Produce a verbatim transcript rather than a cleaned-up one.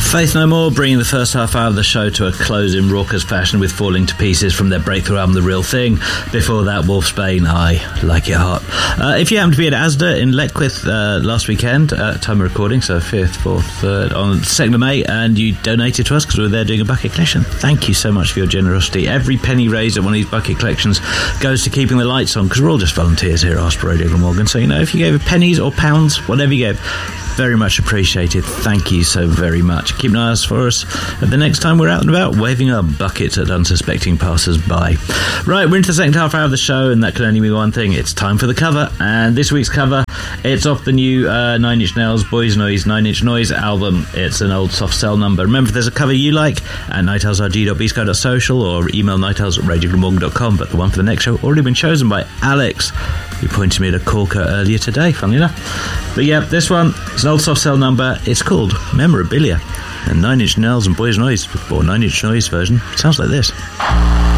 Faith No More bringing the first half hour of the show to a close in raucous fashion with Falling to Pieces from their breakthrough album The Real Thing. Before that, Wolfsbane, I Like Your Heart. Uh, if you happen to be at Asda in Leckwith uh, last weekend, uh, time of recording, so fifth, fourth, third, on second of May, and you donated to us because we were there doing a bucket collection, thank you so much for your generosity. Every penny raised at one of these bucket collections goes to keeping the lights on, because we're all just volunteers here at Ask Radio Glamorgan. So, you know, if you gave pennies or pounds, whatever you gave, very much appreciated. Thank you so very much. Keep an eye out for us at the next time we're out and about waving our buckets at unsuspecting passers-by. Right, we're into the second half hour of the show, and that can only mean one thing. It's time for the cover, and this week's cover, it's off the new uh, Nine Inch Nails Boys Noise Nine Inch Noise album. It's an old soft sell number. Remember, if there's a cover you like, at night owls r g dot b sky dot social or email night owls at radio glamorgan dot com. But the one for the next show already been chosen by Alex, who pointed me at a corker earlier today, funnily enough. But yeah, this one, it's an old soft sell number. It's called Memorabilia. And Nine Inch Nails and Boys Noise, or Nine Inch Noise version, sounds like this.